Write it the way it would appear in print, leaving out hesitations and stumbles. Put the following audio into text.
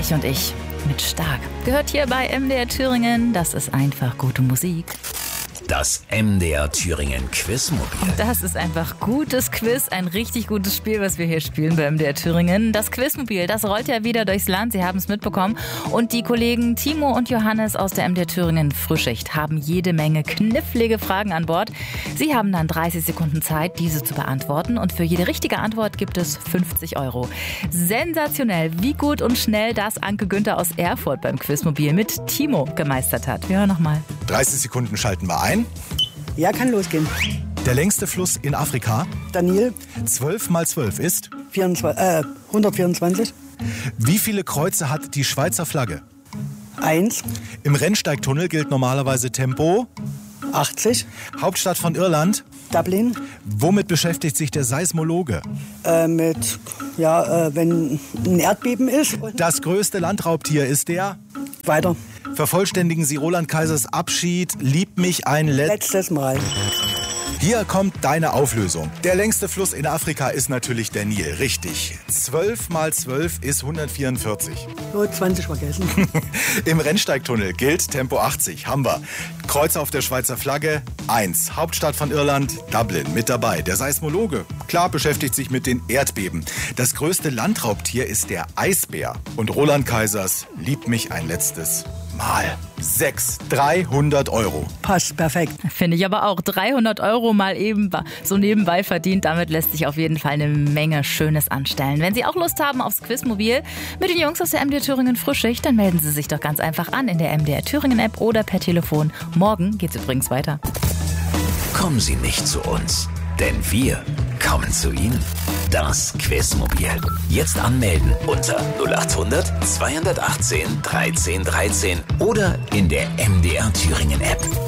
Heinrich und ich mit Stark. Gehört hier bei MDR Thüringen. Das ist einfach gute Musik. Das MDR Thüringen Quizmobil. Das ist einfach gutes Quiz, ein richtig gutes Spiel, was wir hier spielen bei MDR Thüringen. Das Quizmobil, das rollt ja wieder durchs Land, Sie haben es mitbekommen. Und die Kollegen Timo und Johannes aus der MDR Thüringen Frühschicht haben jede Menge knifflige Fragen an Bord. Sie haben dann 30 Sekunden Zeit, diese zu beantworten. Und für jede richtige Antwort gibt es 50 €. Sensationell, wie gut und schnell das Anke Günther aus Erfurt beim Quizmobil mit Timo gemeistert hat. Wir hören nochmal. 30 Sekunden schalten wir ein. Ja, kann losgehen. Der längste Fluss in Afrika. Daniel, 12 mal 12 ist. 124. Wie viele Kreuze hat die Schweizer Flagge? 1. Im Rennsteigtunnel gilt normalerweise Tempo. 80. Hauptstadt von Irland. Dublin. Womit beschäftigt sich der Seismologe? Wenn ein Erdbeben ist. Das größte Landraubtier ist der? Weiter. Vervollständigen Sie Roland Kaisers Abschied. Lieb mich ein Letztes Mal. Hier kommt deine Auflösung. Der längste Fluss in Afrika ist natürlich der Nil. Richtig. 12 mal 12 ist 144. So, 20 vergessen. Im Rennsteigtunnel gilt Tempo 80. Haben wir. Kreuze auf der Schweizer Flagge 1. Hauptstadt von Irland, Dublin. Mit dabei. Der Seismologe. Klar, beschäftigt sich mit den Erdbeben. Das größte Landraubtier ist der Eisbär. Und Roland Kaisers Lieb mich ein letztes Mal. 300 €. Passt, perfekt. Finde ich aber auch. 300 € mal eben so nebenbei verdient. Damit lässt sich auf jeden Fall eine Menge Schönes anstellen. Wenn Sie auch Lust haben aufs Quizmobil mit den Jungs aus der MDR Thüringen Frühschicht, dann melden Sie sich doch ganz einfach an in der MDR Thüringen App oder per Telefon. Morgen geht's übrigens weiter. Kommen Sie nicht zu uns, denn wir kommen zu Ihnen. Das Quizmobil. Jetzt anmelden unter 0800 218 13 13 oder in der MDR Thüringen App.